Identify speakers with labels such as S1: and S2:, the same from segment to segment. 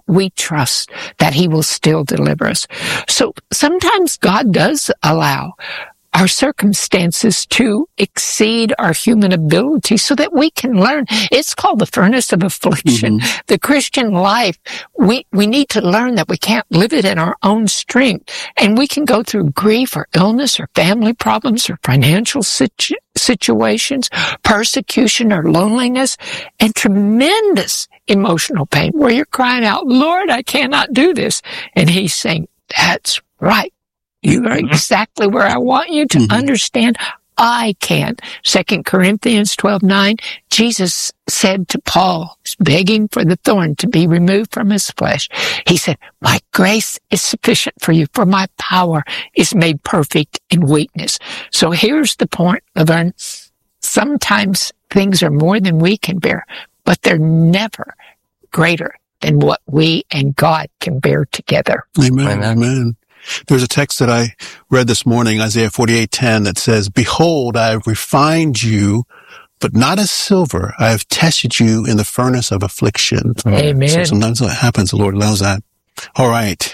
S1: we trust that he will still deliver us. So sometimes God does allow our circumstances to exceed our human ability so that we can learn. It's called the furnace of affliction. Mm-hmm. The Christian life, we need to learn that we can't live it in our own strength. And we can go through grief or illness or family problems or financial situations, persecution or loneliness, and tremendous emotional pain where you're crying out, Lord, I cannot do this. And he's saying, that's right. You are exactly where I want you to understand. I can. 2 Corinthians 12:9, Jesus said to Paul, begging for the thorn to be removed from his flesh. He said, my grace is sufficient for you, for my power is made perfect in weakness. So here's the point, Laverne. Sometimes things are more than we can bear, but they're never greater than what we and God can bear together.
S2: Amen. Amen. There's a text that I read this morning, Isaiah 48:10, that says, behold, I have refined you, but not as silver. I have tested you in the furnace of affliction.
S1: Amen.
S2: So sometimes that happens. The Lord allows that. All right.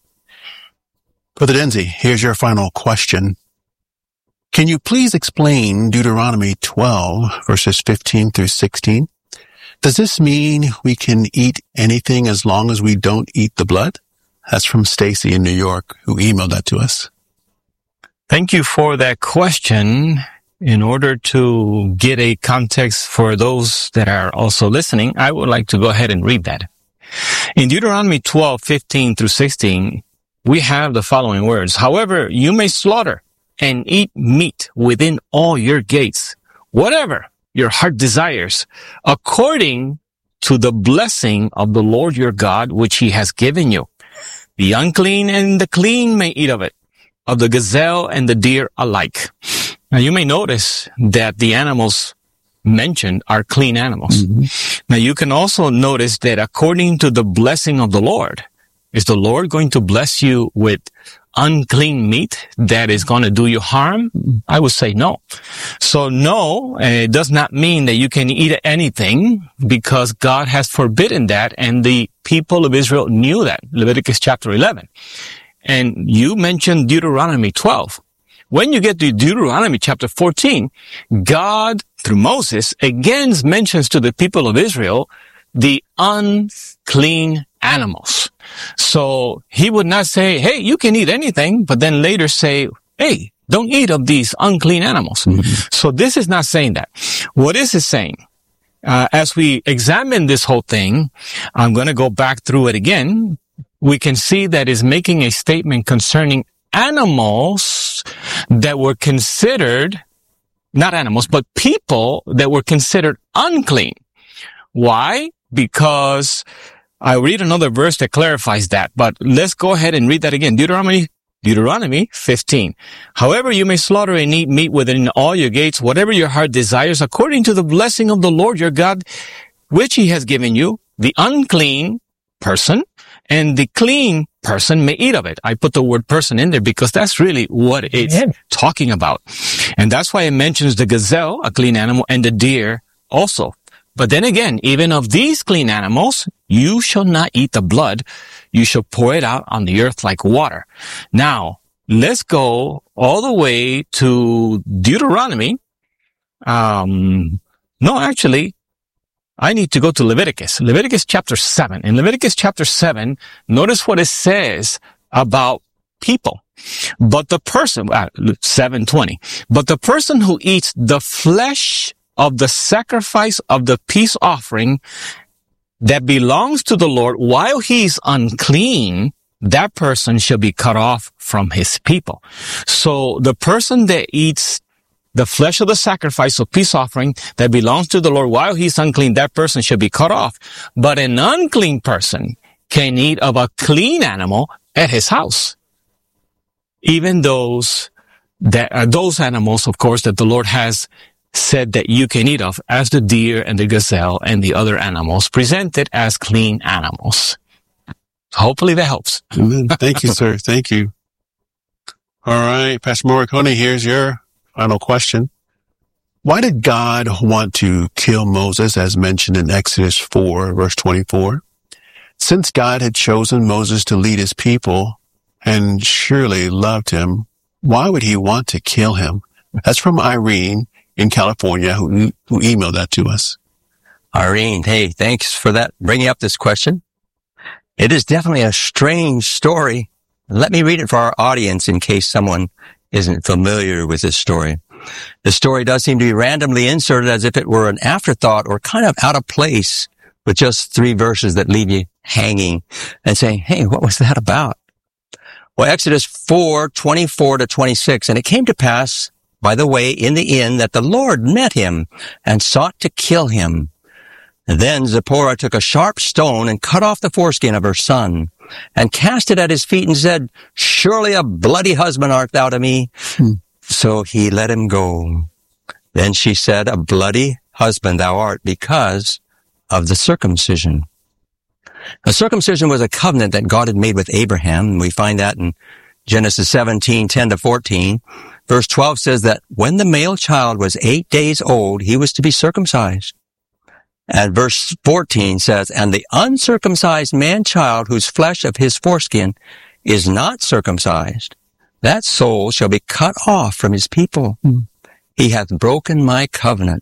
S2: Brother Denzi, here's your final question. Can you please explain Deuteronomy 12, verses 15 through 16? Does this mean we can eat anything as long as we don't eat the blood? That's from Stacy in New York, who emailed that to us.
S3: Thank you for that question. In order to get a context for those that are also listening, I would like to go ahead and read that. In Deuteronomy 12:15 through 16, we have the following words. However, you may slaughter and eat meat within all your gates, whatever your heart desires, according to the blessing of the Lord your God, which he has given you. The unclean and the clean may eat of it, of the gazelle and the deer alike. Now, you may notice that the animals mentioned are clean animals. Mm-hmm. Now, you can also notice that according to the blessing of the Lord, is the Lord going to bless you with unclean meat that is going to do you harm? I would say no. So no, it does not mean that you can eat anything because God has forbidden that, and the people of Israel knew that. Leviticus chapter 11. And you mentioned Deuteronomy 12. When you get to Deuteronomy chapter 14, God, through Moses, again mentions to the people of Israel the unclean animals. So he would not say, hey, you can eat anything, but then later say, hey, don't eat of these unclean animals. Mm-hmm. So this is not saying that. What is it saying? As we examine this whole thing, I'm going to go back through it again. We can see that it's making a statement concerning animals that were considered, not animals, but people that were considered unclean. Why? Because I read another verse that clarifies that, but let's go ahead and read that again. Deuteronomy 15. However, you may slaughter and eat meat within all your gates, whatever your heart desires, according to the blessing of the Lord your God, which he has given you. The unclean person and the clean person may eat of it. I put the word person in there because that's really what it's talking about. And that's why it mentions the gazelle, a clean animal, and the deer also. But then again, even of these clean animals, you shall not eat the blood. You shall pour it out on the earth like water. Now, let's go all the way to Deuteronomy. I need to go to Leviticus. Leviticus chapter 7. In Leviticus chapter 7, notice what it says about people. But the person, 7:20, but the person who eats the flesh of the sacrifice of the peace offering that belongs to the Lord while he's unclean, that person shall be cut off from his people. So the person that eats the flesh of the sacrifice of peace offering that belongs to the Lord while he's unclean, that person shall be cut off. But an unclean person can eat of a clean animal at his house. Even those animals, of course, that the Lord has said that you can eat of, as the deer and the gazelle and the other animals presented as clean animals. Hopefully that helps.
S2: Amen. Thank you, sir. Thank you. All right, Pastor Morricone, here's your final question. Why did God want to kill Moses as mentioned in Exodus 4, verse 24? Since God had chosen Moses to lead his people and surely loved him, why would he want to kill him? That's from Irene in California who emailed that to us.
S4: Irene, hey, thanks for that, bringing up this question. It is definitely a strange story. Let me read it for our audience in case someone isn't familiar with this story. The story does seem to be randomly inserted as if it were an afterthought or kind of out of place with just 3 verses that leave you hanging and saying, hey, what was that about? Well, Exodus 4:24-26, and it came to pass, by the way, in the inn that the Lord met him and sought to kill him. And then Zipporah took a sharp stone and cut off the foreskin of her son and cast it at his feet and said, surely a bloody husband art thou to me. So he let him go. Then she said, a bloody husband thou art because of the circumcision. The circumcision was a covenant that God had made with Abraham. We find that in Genesis 17:10-14. Verse 12 says that when the male child was 8 days old, he was to be circumcised. And verse 14 says, and the uncircumcised man-child whose flesh of his foreskin is not circumcised, that soul shall be cut off from his people. He hath broken my covenant.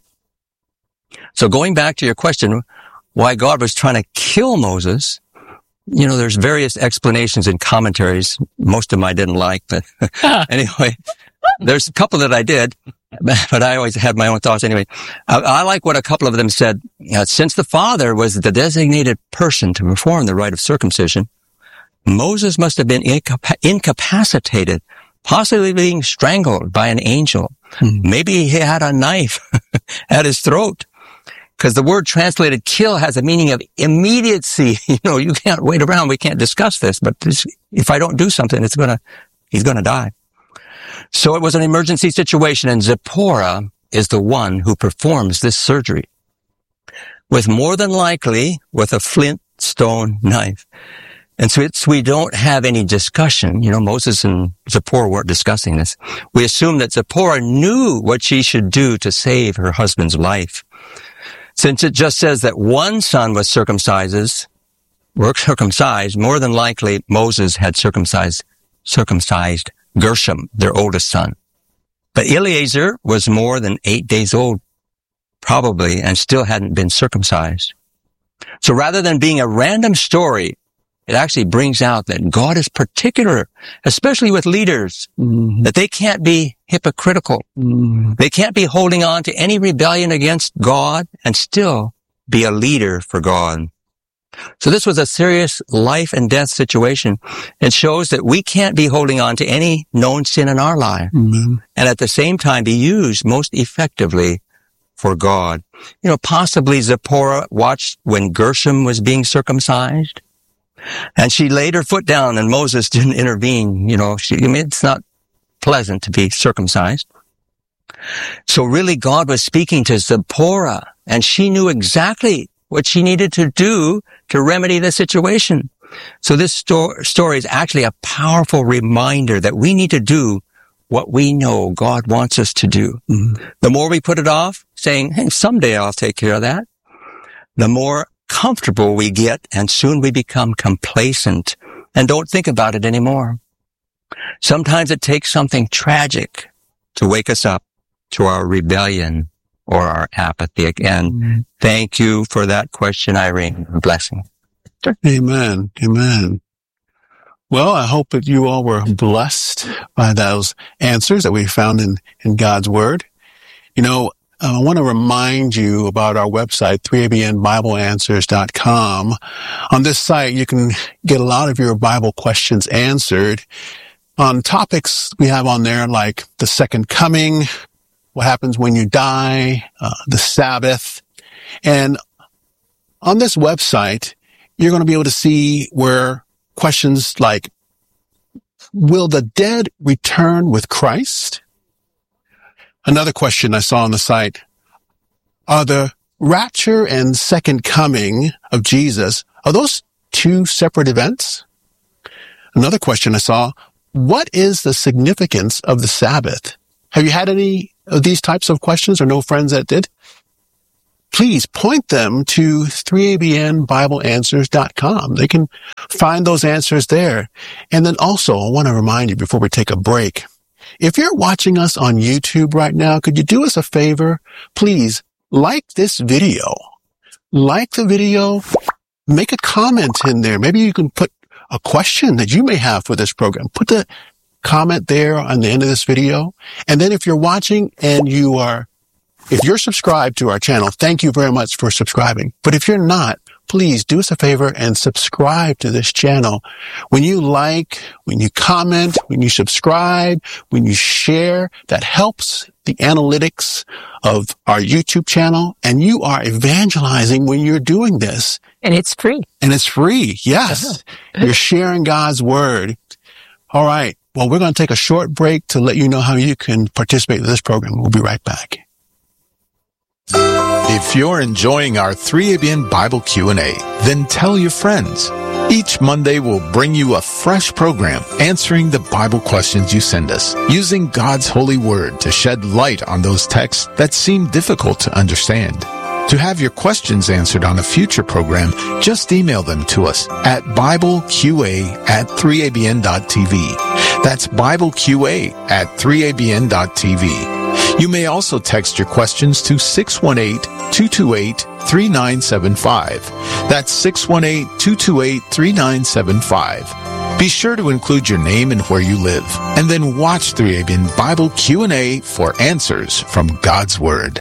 S4: So going back to your question, why God was trying to kill Moses, there's various explanations and commentaries. Most of them I didn't like, but anyway, there's a couple that I did. But I always had my own thoughts anyway. I like what a couple of them said. Since the father was the designated person to perform the rite of circumcision, Moses must have been incapacitated, possibly being strangled by an angel. Maybe he had a knife at his throat. Because the word translated kill has a meaning of immediacy. You can't wait around. We can't discuss this, but if I don't do something, he's going to die. So it was an emergency situation, and Zipporah is the one who performs this surgery with more than likely with a flint stone knife. And so we don't have any discussion. Moses and Zipporah weren't discussing this. We assume that Zipporah knew what she should do to save her husband's life. Since it just says that one son was circumcised, more than likely Moses had circumcised Gershom, their oldest son. But Eliezer was more than 8 days old, probably, and still hadn't been circumcised. So rather than being a random story, it actually brings out that God is particular, especially with leaders, that they can't be hypocritical. They can't be holding on to any rebellion against God and still be a leader for God. So this was a serious life and death situation. It shows that we can't be holding on to any known sin in our life and at the same time be used most effectively for God. Possibly Zipporah watched when Gershom was being circumcised and she laid her foot down and Moses didn't intervene. It's not pleasant to be circumcised. So really God was speaking to Zipporah and she knew exactly what she needed to do to remedy the situation. So this story is actually a powerful reminder that we need to do what we know God wants us to do. The more we put it off, saying, hey, someday I'll take care of that, the more comfortable we get, and soon we become complacent and don't think about it anymore. Sometimes it takes something tragic to wake us up to our rebellion or our apathy. Again, thank you for that question, Irene. A blessing.
S2: Amen. Amen. Well, I hope that you all were blessed by those answers that we found in God's Word. I want to remind you about our website, 3abnbibleanswers.com. On this site, you can get a lot of your Bible questions answered on topics we have on there like the second coming, what happens when you die, the Sabbath. And on this website, you're going to be able to see where questions like, will the dead return with Christ? Another question I saw on the site, are the rapture and second coming of Jesus, are those two separate events? Another question I saw, what is the significance of the Sabbath? Have you had any of these types of questions or no friends that did? please point them to 3abnbibleanswers.com. They can find those answers there. And then also, I want to remind you before we take a break, if you're watching us on YouTube right now, could you do us a favor? Please like this video. Like the video, make a comment in there. Maybe you can put a question that you may have for this program. Put the comment there on the end of this video. And then if you're watching and if you're subscribed to our channel, thank you very much for subscribing. But if you're not, please do us a favor and subscribe to this channel. When you like, when you comment, when you subscribe, when you share, that helps the analytics of our YouTube channel. And you are evangelizing when you're doing this.
S1: And it's free.
S2: And it's free. Yes. You're sharing God's word. All right. Well, we're going to take a short break to let you know how you can participate in this program. We'll be right back.
S5: If you're enjoying our 3ABN Bible Q&A, then tell your friends. Each Monday we'll bring you a fresh program answering the Bible questions you send us, using God's holy word to shed light on those texts that seem difficult to understand. To have your questions answered on a future program, just email them to us at BibleQA@3abn.tv. That's BibleQA@3abn.tv. You may also text your questions to 618-228-3975. That's 618-228-3975. Be sure to include your name and where you live, and then watch 3ABN Bible Q&A for answers from God's Word.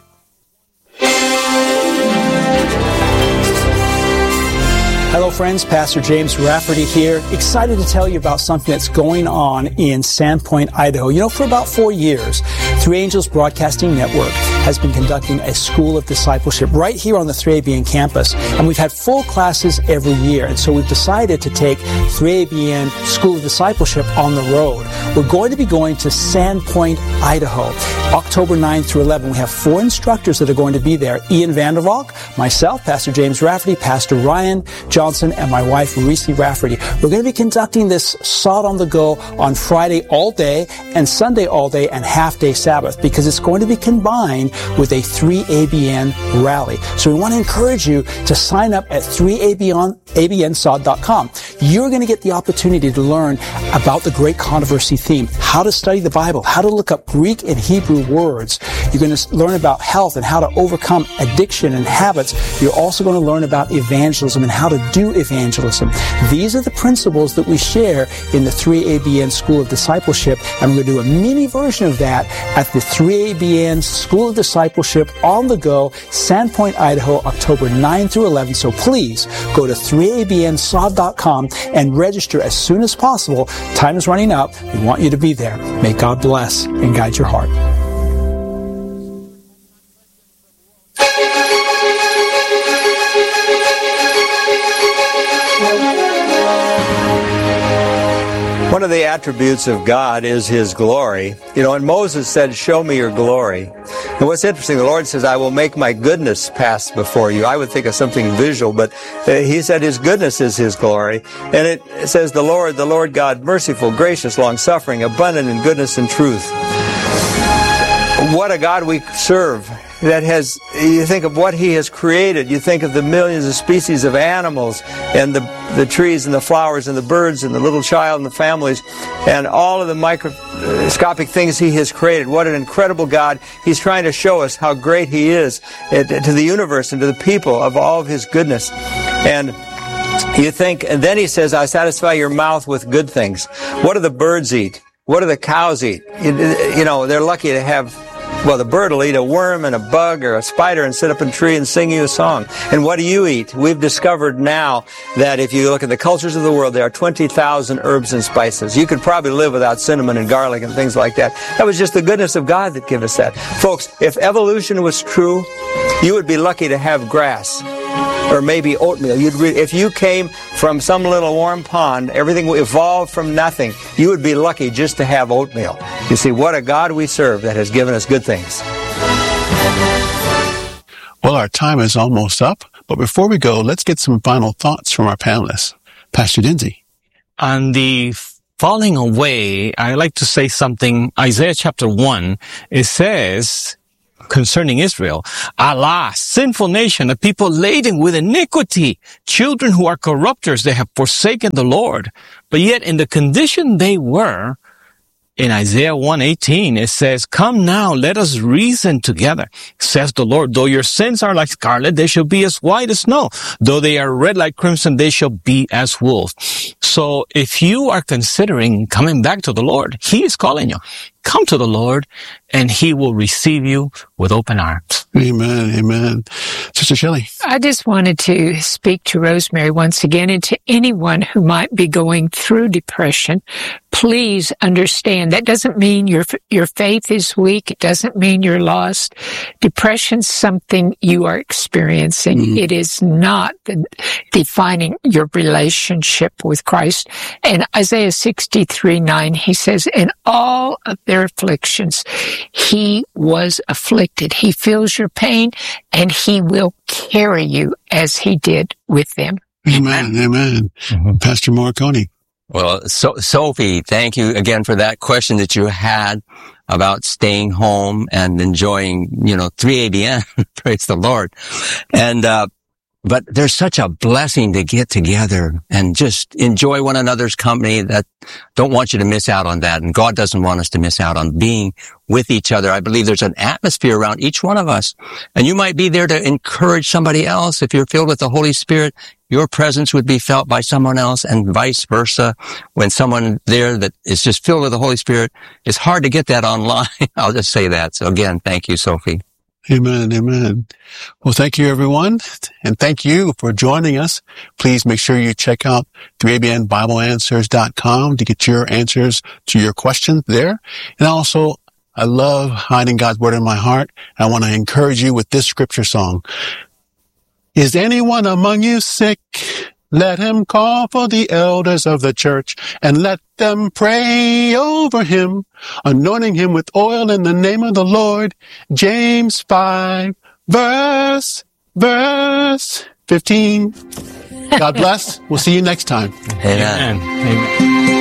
S6: Hello friends, Pastor James Rafferty here. Excited to tell you about something that's going on in Sandpoint, Idaho. You know, for about 4 years, Three Angels Broadcasting Network has been conducting a School of Discipleship right here on the 3ABN campus. And we've had full classes every year. And so we've decided to take 3ABN School of Discipleship on the road. We're going to be going to Sandpoint, Idaho, October 9 through 11. We have 4 instructors that are going to be there. Ian Vandervalk, myself, Pastor James Rafferty, Pastor Ryan Johnson, and my wife, Reese Rafferty. We're going to be conducting this Sod on the Go on Friday all day and Sunday all day and half-day Sabbath, because it's going to be combined with a 3ABN rally. So we want to encourage you to sign up at 3abnsod.com. You're going to get the opportunity to learn about the Great Controversy theme, how to study the Bible, how to look up Greek and Hebrew words. You're going to learn about health and how to overcome addiction and habits. You're also going to learn about evangelism and how to do evangelism. These are the principles that we share in the 3ABN School of Discipleship, and we're going to do a mini version of that at the 3ABN School of Discipleship on the Go, Sandpoint, Idaho, October 9 through 11. So please go to 3abnsod.com and register as soon as possible. Time is running up. We want you to be there. May God bless and guide your heart.
S4: One of the attributes of God is His glory. You know, and Moses said, "Show me your glory." And what's interesting, the Lord says, "I will make my goodness pass before you." I would think of something visual, but He said His goodness is His glory. And it says, the Lord God, merciful, gracious, long-suffering, abundant in goodness and truth. What a God we serve. That has, you think of what He has created. You think of the millions of species of animals and the trees and the flowers and the birds and the little child and the families and all of the microscopic things He has created. What an incredible God. He's trying to show us how great He is to the universe and to the people of all of His goodness. And you think, and then He says, "I satisfy your mouth with good things." What do the birds eat? What do the cows eat? You know, they're lucky to have, well, the bird will eat a worm and a bug or a spider and sit up in a tree and sing you a song. And what do you eat? We've discovered now that if you look at the cultures of the world, there are 20,000 herbs and spices. You could probably live without cinnamon and garlic and things like that. That was just the goodness of God that gave us that. Folks, if evolution was true, you would be lucky to have grass. Or maybe oatmeal. If you came from some little warm pond, everything evolved from nothing, you would be lucky just to have oatmeal. You see, what a God we serve that has given us good things.
S2: Well, our time is almost up, but before we go, let's get some final thoughts from our panelists. Pastor Dinsey.
S3: On the falling away, I like to say something. Isaiah chapter 1, it says, concerning Israel. Allah, sinful nation, a people laden with iniquity, children who are corrupters, they have forsaken the Lord. But yet in the condition they were, in Isaiah 1:18, it says, "Come now, let us reason together, says the Lord. Though your sins are like scarlet, they shall be as white as snow. Though they are red like crimson, they shall be as wool." So if you are considering coming back to the Lord, He is calling you. Come to the Lord, and He will receive you with open arms.
S2: Amen. Amen. Sister Shelley.
S1: I just wanted to speak to Rosemary once again, and to anyone who might be going through depression. Please understand that doesn't mean your faith is weak. It doesn't mean you're lost. Depression's something you are experiencing. Mm-hmm. It is not defining your relationship with Christ. And Isaiah 63:9, he says, "In all of their afflictions, He was afflicted." He feels your pain, and He will carry you as He did with them.
S2: Amen. Amen. Mm-hmm. Pastor Morricone.
S4: Well, Sophie, thank you again for that question that you had about staying home and enjoying, 3ABN. Praise the Lord. And, but there's such a blessing to get together and just enjoy one another's company. That don't want you to miss out on that. And God doesn't want us to miss out on being with each other. I believe there's an atmosphere around each one of us. And you might be there to encourage somebody else. If you're filled with the Holy Spirit, your presence would be felt by someone else, and vice versa. When someone there that is just filled with the Holy Spirit, it's hard to get that online. I'll just say that. So again, thank you, Sophie.
S2: Amen. Amen. Well, thank you, everyone. And thank you for joining us. Please make sure you check out 3ABNBibleAnswers.com to get your answers to your questions there. And also, I love hiding God's Word in my heart. I want to encourage you with this scripture song. Is anyone among you sick? Let him call for the elders of the church and let them pray over him, anointing him with oil in the name of the Lord. James 5, verse 15. God bless. We'll see you next time.
S4: Amen.
S3: Amen.